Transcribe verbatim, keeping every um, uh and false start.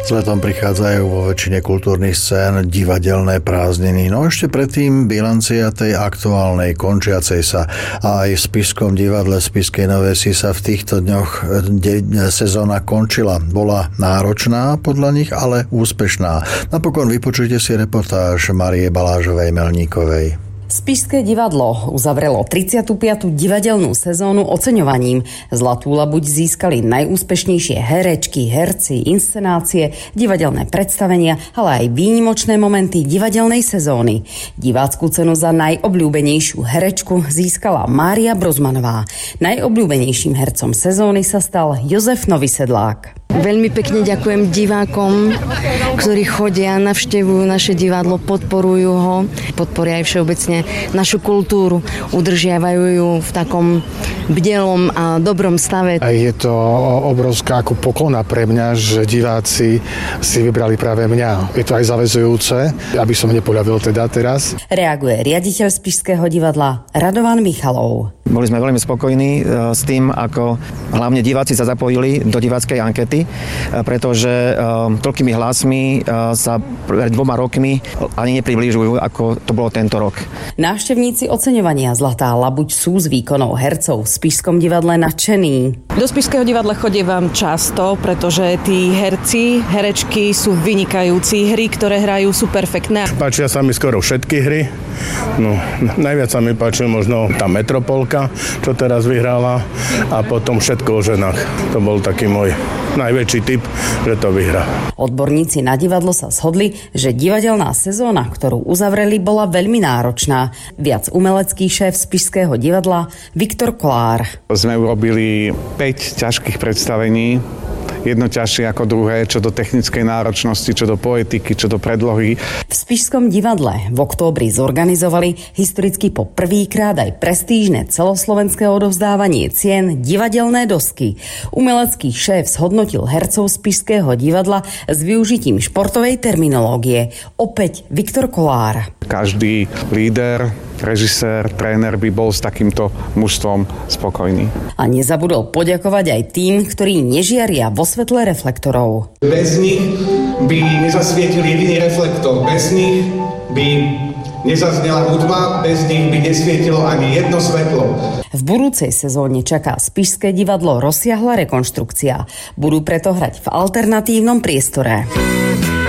S letom prichádzajú vo väčšine kultúrnych scén divadelné prázdniny. No ešte predtým bilancia tej aktuálnej, končiacej sa. A aj v Spišskom divadle Spišskej Novej Vsi sa v týchto dňoch de- sezóna končila. Bola náročná podľa nich, ale úspešná. Napokon vypočujte si reportáž Márie Balážovej-Melníkovej. Spišské divadlo uzavrelo tridsiatu piatu divadelnú sezónu oceňovaním. Zlatú labuť získali najúspešnejšie herečky, herci, inscenácie, divadelné predstavenia, ale aj výnimočné momenty divadelnej sezóny. Divácku cenu za najobľúbenejšiu herečku získala Mária Brozmanová. Najobľúbenejším hercom sezóny sa stal Jozef Novysedlák. Veľmi pekne ďakujem divákom, ktorí chodia, navštevujú naše divadlo, podporujú ho, podporia aj všeobecne našu kultúru, udržiavajú ju v takom bdelom a dobrom stave. A je to obrovská ako poklona pre mňa, že diváci si vybrali práve mňa. Je to aj zaväzujúce, aby som nepoľavil teda teraz. Reaguje riaditeľ Spišského divadla Radovan Michalov. Boli sme veľmi spokojní s tým, ako hlavne diváci sa zapojili do diváckej ankety, pretože toľkými hlasmi sa pred dvoma rokmi ani nepriblížujú, ako to bolo tento rok. Návštevníci oceňovania Zlatá labuť sú z výkonov hercov v Spišskom divadle nadšení. Do Spišského divadla chodievam často, pretože tí herci, herečky sú vynikajúci. Hry, ktoré hrajú, sú perfektné. Páčia sa mi skoro všetky hry. No, najviac sa mi páčila možno tá Metropolka, čo teraz vyhrala, a potom Všetko o ženách. To bol taký môj najväčší tip, že to vyhrá. Odborníci na divadlo sa shodli, že divadelná sezóna, ktorú uzavreli, bola veľmi náročná. Viac umelecký šéf Spišského divadla Viktor Kolár. Sme urobili päť ťažkých predstavení, jedno ťažšie ako druhé, čo do technickej náročnosti, čo do poetiky, čo do predlohy. V Spišskom divadle v októbri zorganizovali historicky po prvýkrát aj prestížne celoslovenské odovzdávanie cien Divadelné dosky. Umelecký šéf zhodnotil hercov Spišského divadla s využitím športovej terminológie. Opäť Viktor Kolár. Každý líder, režisér, tréner by bol s takýmto mužstvom spokojný. A nezabudol poďakovať aj tým, ktorí nežiaria vo svetle reflektorov. Bez nich by nezasvietil jediný reflektor, bez nich by nezaznela hudba, bez nich by nesvietilo ani jedno svetlo. V budúcej sezóne čaká Spišské divadlo rozsiahla rekonštrukcia. Budú preto hrať v alternatívnom priestore.